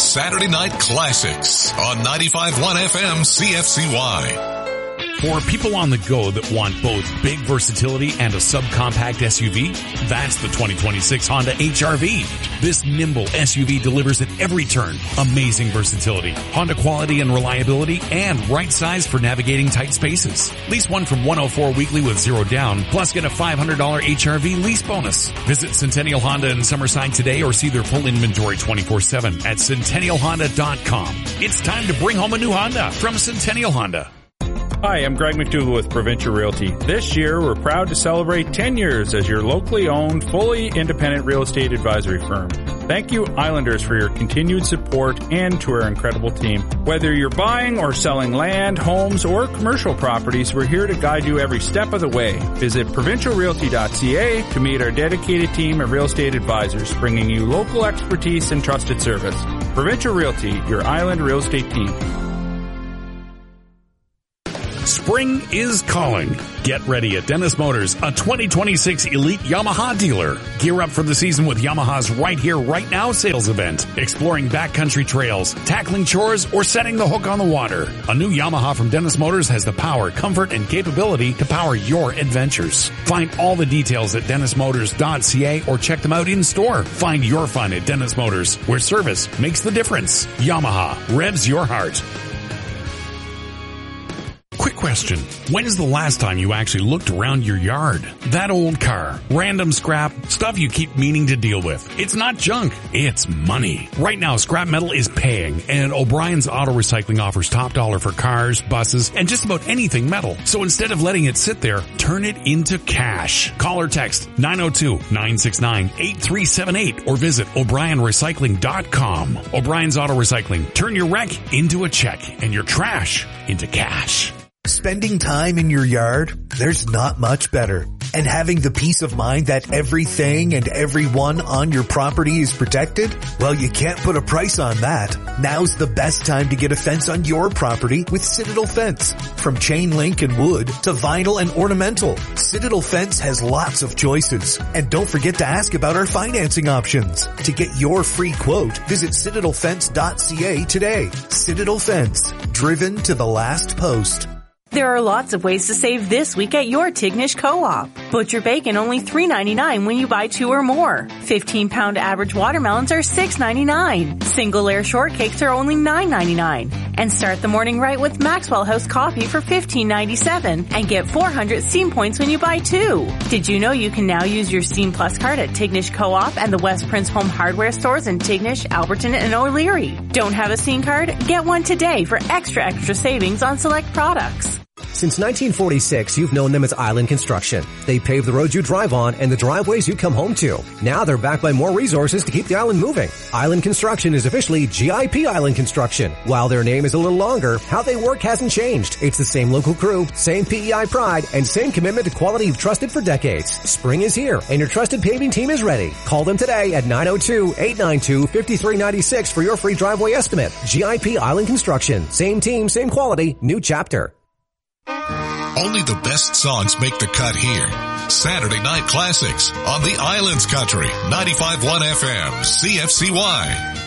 Saturday Night Classics on 95.1 FM CFCY. For people on the go that want both big versatility and a subcompact SUV, that's the 2026 Honda HR-V. This nimble SUV delivers at every turn amazing versatility, Honda quality and reliability, and right size for navigating tight spaces. Lease one from $104 weekly with zero down, plus get a $500 HR-V lease bonus. Visit Centennial Honda in Summerside today or see their full inventory 24/7 at centennialhonda.com. It's time to bring home a new Honda from Centennial Honda. Hi, I'm Greg McDougall with Provincial Realty. This year, we're proud to celebrate 10 years as your locally owned, fully independent real estate advisory firm. Thank you, Islanders, for your continued support and to our incredible team. Whether you're buying or selling land, homes, or commercial properties, we're here to guide you every step of the way. Visit provincialrealty.ca to meet our dedicated team of real estate advisors, bringing you local expertise and trusted service. Provincial Realty, your island real estate team. Spring is calling. Get ready at Dennis Motors, a 2026 Elite Yamaha dealer. Gear up for the season with Yamaha's Right Here, Right Now sales event. Exploring backcountry trails, tackling chores, or setting the hook on the water. A new Yamaha from Dennis Motors has the power, comfort, and capability to power your adventures. Find all the details at dennismotors.ca or check them out in store. Find your fun at Dennis Motors, where service makes the difference. Yamaha revs your heart. Quick question. When is the last time you actually looked around your yard? That old car, random scrap, stuff you keep meaning to deal with. It's not junk, it's money. Right now, scrap metal is paying, and O'Brien's Auto Recycling offers top dollar for cars, buses, and just about anything metal. So instead of letting it sit there, turn it into cash. Call or text 902-969-8378 or visit o'brienrecycling.com. O'Brien's Auto Recycling. Turn your wreck into a check and your trash into cash. Spending time in your yard, there's not much better. And having the peace of mind that everything and everyone on your property is protected? Well, you can't put a price on that. Now's the best time to get a fence on your property with Citadel Fence. From chain link and wood to vinyl and ornamental, Citadel Fence has lots of choices. And don't forget to ask about our financing options. To get your free quote, visit citadelfence.ca today. Citadel Fence, driven to the last post. There are lots of ways to save this week at your Tignish Co-op. Butcher bacon only $3.99 when you buy 2 or more. 15-pound average watermelons are $6.99. Single layer shortcakes are only $9.99. And start the morning right with Maxwell House coffee for $15.97 and get 400 Steam points when you buy 2. Did you know you can now use your Steam Plus card at Tignish Co-op and the West Prince Home Hardware stores in Tignish, Alberton, and O'Leary? Don't have a Steam card? Get one today for extra savings on select products. Since 1946, you've known them as Island Construction. They pave the roads you drive on and the driveways you come home to. Now they're backed by more resources to keep the island moving. Island Construction is officially GIP Island Construction. While their name is a little longer, how they work hasn't changed. It's the same local crew, same PEI pride, and same commitment to quality you've trusted for decades. Spring is here, and your trusted paving team is ready. Call them today at 902-892-5396 for your free driveway estimate. GIP Island Construction. Same team, same quality, new chapter. Only the best songs make the cut here. Saturday Night Classics on the Islands Country, 95.1 FM, CFCY.